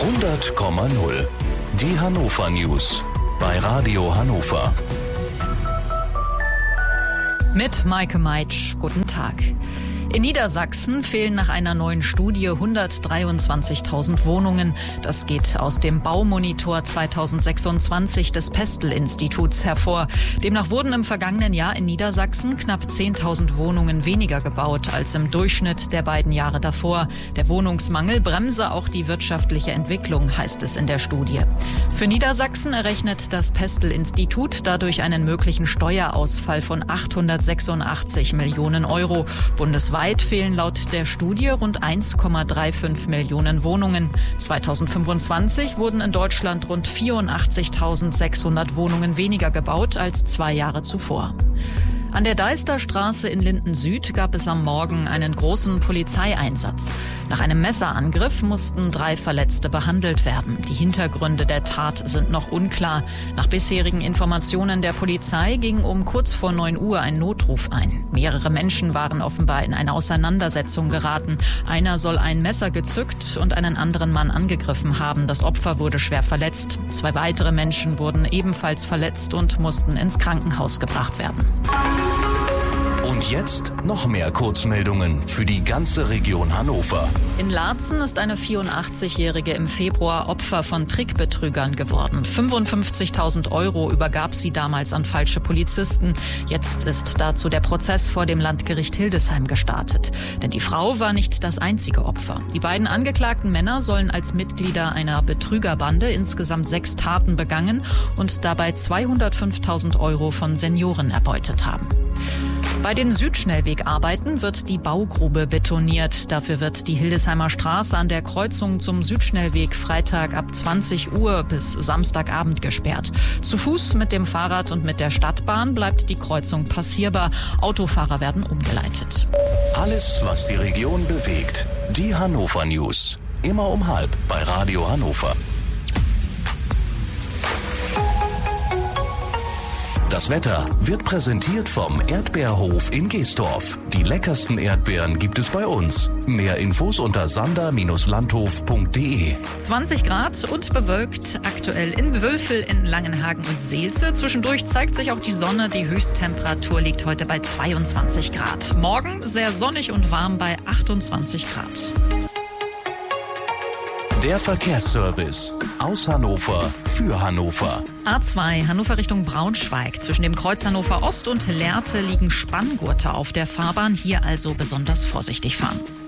100,0. Die Hannover News bei Radio Hannover. Mit Maike Meitsch, guten Tag. In Niedersachsen fehlen nach einer neuen Studie 123.000 Wohnungen. Das geht aus dem Baumonitor 2026 des Pestel-Instituts hervor. Demnach wurden im vergangenen Jahr in Niedersachsen knapp 10.000 Wohnungen weniger gebaut als im Durchschnitt der beiden Jahre davor. Der Wohnungsmangel bremse auch die wirtschaftliche Entwicklung, heißt es in der Studie. Für Niedersachsen errechnet das Pestel-Institut dadurch einen möglichen Steuerausfall von 886 Millionen Euro. Bundesweit fehlen laut der Studie rund 1,35 Millionen Wohnungen. 2025 wurden in Deutschland rund 84.600 Wohnungen weniger gebaut als 2 Jahre zuvor. An der Deisterstraße in Linden Süd gab es am Morgen einen großen Polizeieinsatz. Nach einem Messerangriff mussten 3 Verletzte behandelt werden. Die Hintergründe der Tat sind noch unklar. Nach bisherigen Informationen der Polizei ging um kurz vor 9 Uhr ein Notruf ein. Mehrere Menschen waren offenbar in eine Auseinandersetzung geraten. Einer soll ein Messer gezückt und einen anderen Mann angegriffen haben. Das Opfer wurde schwer verletzt. 2 weitere Menschen wurden ebenfalls verletzt und mussten ins Krankenhaus gebracht werden. Und jetzt noch mehr Kurzmeldungen für die ganze Region Hannover. In Laatzen ist eine 84-Jährige im Februar Opfer von Trickbetrügern geworden. 55.000 Euro übergab sie damals an falsche Polizisten. Jetzt ist dazu der Prozess vor dem Landgericht Hildesheim gestartet. Denn die Frau war nicht das einzige Opfer. Die beiden angeklagten Männer sollen als Mitglieder einer Betrügerbande insgesamt 6 Taten begangen und dabei 205.000 Euro von Senioren erbeutet haben. Bei den Südschnellwegarbeiten wird die Baugrube betoniert. Dafür wird die Hildesheimer Straße an der Kreuzung zum Südschnellweg Freitag ab 20 Uhr bis Samstagabend gesperrt. Zu Fuß, mit dem Fahrrad und mit der Stadtbahn bleibt die Kreuzung passierbar. Autofahrer werden umgeleitet. Alles, was die Region bewegt. Die Hannover News. Immer um 12:30 bei Radio Hannover. Das Wetter wird präsentiert vom Erdbeerhof in Geestorf. Die leckersten Erdbeeren gibt es bei uns. Mehr Infos unter sander-landhof.de. 20 Grad und bewölkt, aktuell in Wülfel, in Langenhagen und Seelze. Zwischendurch zeigt sich auch die Sonne. Die Höchsttemperatur liegt heute bei 22 Grad. Morgen sehr sonnig und warm bei 28 Grad. Der Verkehrsservice aus Hannover für Hannover. A2 Hannover Richtung Braunschweig. Zwischen dem Kreuz Hannover Ost und Lehrte liegen Spanngurte auf der Fahrbahn. Hier also besonders vorsichtig fahren.